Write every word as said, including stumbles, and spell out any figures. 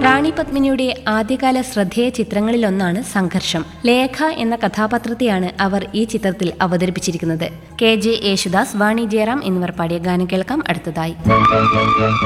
റാണി പത്മിനിയുടെ ആദ്യകാല ശ്രദ്ധേയ ചിത്രങ്ങളിലൊന്നാണ് സംഘർഷം. ലേഖ എന്ന കഥാപാത്രത്തെയാണ് അവർ ഈ ചിത്രത്തിൽ അവതരിപ്പിച്ചിരിക്കുന്നത്. കെ ജെ യേശുദാസ്, വാണി ജയറാം എന്നിവർ പാടിയ ഗാനം കേൾക്കാം അടുത്തതായി.